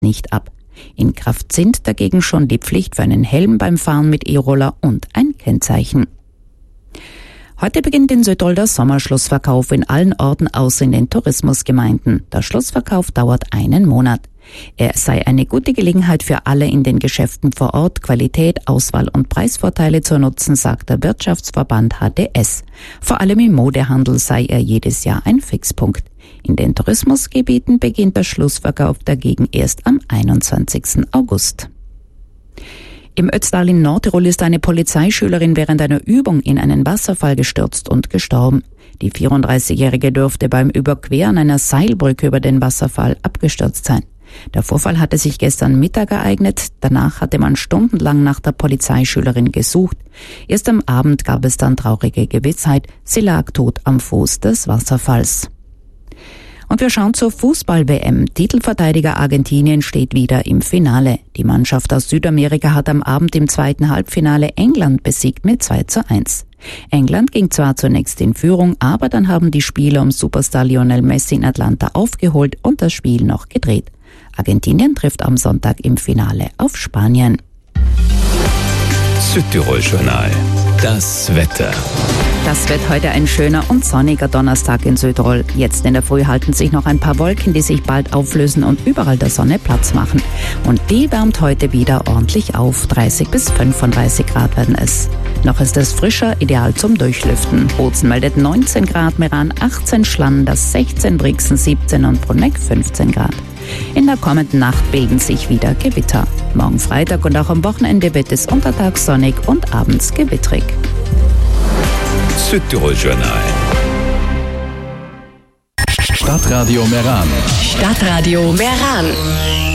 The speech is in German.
nicht ab. In Kraft sind dagegen schon die Pflicht für einen Helm beim Fahren mit E-Roller und ein Kennzeichen. Heute beginnt in Südtirol der Sommerschlussverkauf in allen Orten außer in den Tourismusgemeinden. Der Schlussverkauf dauert einen Monat. Er sei eine gute Gelegenheit für alle in den Geschäften vor Ort, Qualität, Auswahl und Preisvorteile zu nutzen, sagt der Wirtschaftsverband HDS. Vor allem im Modehandel sei er jedes Jahr ein Fixpunkt. In den Tourismusgebieten beginnt der Schlussverkauf dagegen erst am 21. August. Im Ötztal in Nordtirol ist eine Polizeischülerin während einer Übung in einen Wasserfall gestürzt und gestorben. Die 34-Jährige dürfte beim Überqueren einer Seilbrücke über den Wasserfall abgestürzt sein. Der Vorfall hatte sich gestern Mittag ereignet. Danach hatte man stundenlang nach der Polizeischülerin gesucht. Erst am Abend gab es dann traurige Gewissheit. Sie lag tot am Fuß des Wasserfalls. Und wir schauen zur Fußball-WM. Titelverteidiger Argentinien steht wieder im Finale. Die Mannschaft aus Südamerika hat am Abend im zweiten Halbfinale England besiegt mit 2:1. England ging zwar zunächst in Führung, aber dann haben die Spieler um Superstar Lionel Messi in Atlanta aufgeholt und das Spiel noch gedreht. Argentinien trifft am Sonntag im Finale auf Spanien. Südtirol-Journal. Das Wetter. Das wird heute ein schöner und sonniger Donnerstag in Südtirol. Jetzt in der Früh halten sich noch ein paar Wolken, die sich bald auflösen und überall der Sonne Platz machen. Und die wärmt heute wieder ordentlich auf. 30 bis 35 Grad werden es. Noch ist es frischer, ideal zum Durchlüften. Bozen meldet 19 Grad, Meran 18, Schlanders 16, Brixen 17 und Bruneck 15 Grad. In der kommenden Nacht bilden sich wieder Gewitter. Morgen Freitag und auch am Wochenende wird es untertags sonnig und abends gewittrig. Südtirol-Journal. Stadtradio Meran. Stadtradio Meran.